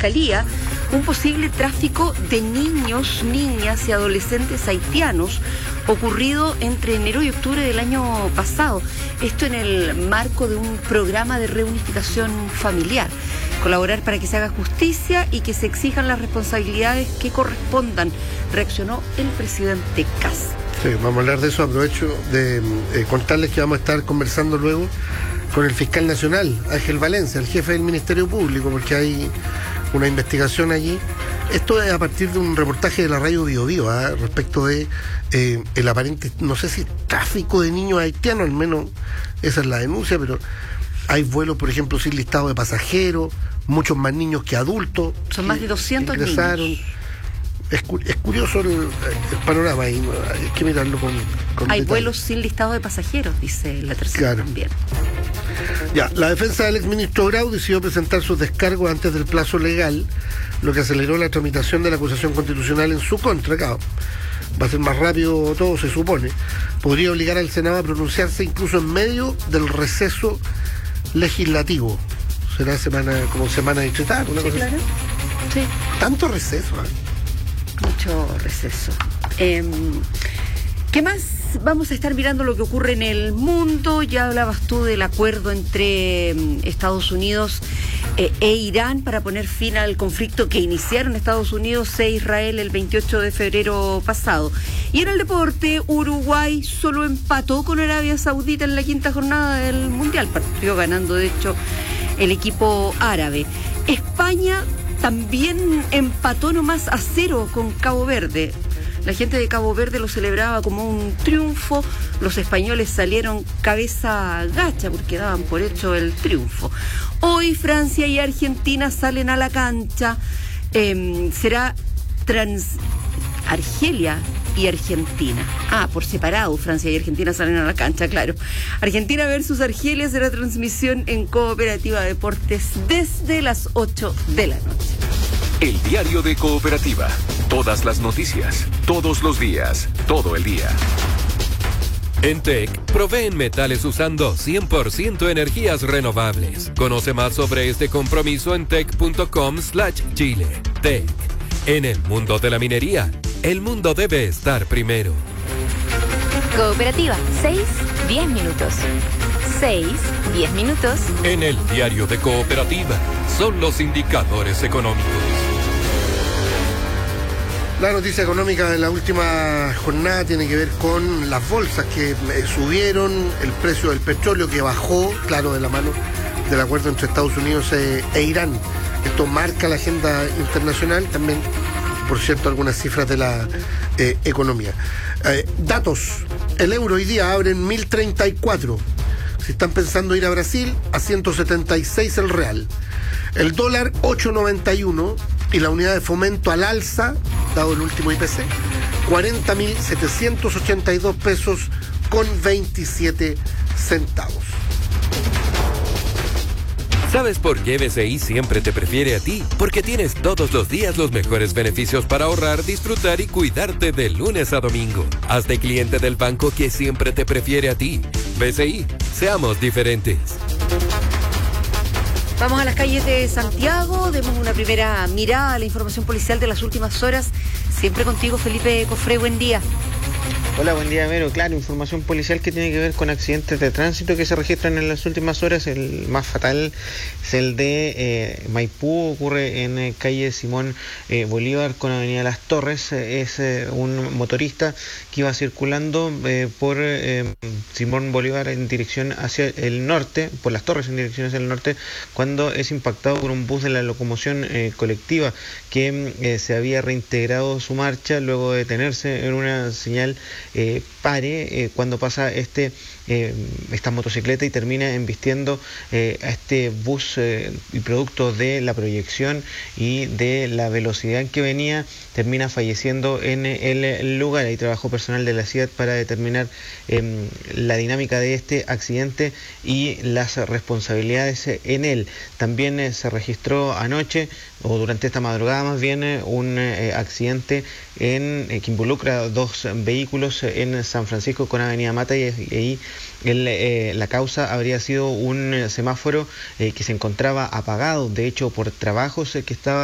Fiscalía un posible tráfico de niños, niñas y adolescentes haitianos ocurrido entre enero y octubre del año pasado. Esto en el marco de un programa de reunificación familiar. Colaborar para que se haga justicia y que se exijan las responsabilidades que correspondan, reaccionó el presidente Kast. Sí, vamos a hablar de eso. Aprovecho de contarles que vamos a estar conversando luego con el fiscal nacional, Ángel Valencia, el jefe del Ministerio Público, porque hay una investigación allí. Esto es a partir de un reportaje de la radio Bio Bio, respecto de el aparente, no sé si tráfico de niños haitianos, al menos esa es la denuncia, pero hay vuelos, por ejemplo, sin listado de pasajeros, muchos más niños que adultos. Son más de 200 ingresaron. niños. Es curioso el panorama ahí, hay que mirarlo con hay detalle. Vuelos sin listado de pasajeros, dice la tercera también. Ya, la defensa del exministro Grau decidió presentar sus descargos antes del plazo legal, lo que aceleró la tramitación de la acusación constitucional en su contra. Claro, va a ser más rápido todo, se supone. Podría obligar al Senado a pronunciarse incluso en medio del receso legislativo. Será semana distrital, una cosa claro. Así. Sí. Tanto receso, Mucho receso. ¿Qué más? Vamos a estar mirando lo que ocurre en el mundo. Ya hablabas tú del acuerdo entre Estados Unidos e Irán para poner fin al conflicto que iniciaron Estados Unidos e Israel el 28 de febrero pasado. Y en el deporte, Uruguay solo empató con Arabia Saudita en la quinta jornada del Mundial. Partió ganando, de hecho, el equipo árabe. España también empató nomás a 0 con Cabo Verde. La gente de Cabo Verde lo celebraba como un triunfo. Los españoles salieron cabeza gacha porque daban por hecho el triunfo. Hoy Francia y Argentina salen a la cancha. Será Argelia y Argentina. Por separado, Francia y Argentina salen a la cancha, claro. Argentina versus Argelia será transmisión en Cooperativa Deportes desde las 8 de la noche. El diario de Cooperativa. Todas las noticias, todos los días, todo el día. En TEC, proveen metales usando 100% energías renovables. Conoce más sobre este compromiso en tec.com/Chile. TEC. En el mundo de la minería, el mundo debe estar primero. Cooperativa, 6-10 minutos. 6-10 minutos. En el diario de Cooperativa, son los indicadores económicos. La noticia económica de la última jornada tiene que ver con las bolsas que subieron, el precio del petróleo que bajó, claro, de la mano del acuerdo entre Estados Unidos e Irán. Esto marca la agenda internacional, también, por cierto, algunas cifras de la economía. Datos, el euro hoy día abre en 1034. Si están pensando ir a Brasil, a 176 el real. El dólar 8.91 y la unidad de fomento al alza, dado el último IPC, 40.782 pesos con 27 centavos. ¿Sabes por qué BCI siempre te prefiere a ti? Porque tienes todos los días los mejores beneficios para ahorrar, disfrutar y cuidarte de lunes a domingo. Hazte cliente del banco que siempre te prefiere a ti. BCI, seamos diferentes. Vamos a las calles de Santiago, demos una primera mirada a la información policial de las últimas horas. Siempre contigo, Felipe Cofré, buen día. Hola, buen día, Vero. Claro, información policial que tiene que ver con accidentes de tránsito que se registran en las últimas horas. El más fatal es el de Maipú, ocurre en calle Simón Bolívar con avenida Las Torres. Es un motorista que iba circulando por Simón Bolívar en dirección hacia el norte, por Las Torres en dirección hacia el norte, cuando es impactado por un bus de la locomoción colectiva que se había reintegrado su marcha luego de detenerse en una señal pare cuando pasa esta motocicleta y termina embistiendo a este bus y producto de la proyección y de la velocidad en que venía, termina falleciendo en el lugar. Ahí trabajó personal de la CIAT para determinar la dinámica de este accidente y las responsabilidades en él. También se registró anoche, o durante esta madrugada más bien, un accidente que involucra dos vehículos en San Francisco con avenida Mata, y ahí la causa habría sido un semáforo que se encontraba apagado, de hecho por trabajos que estaba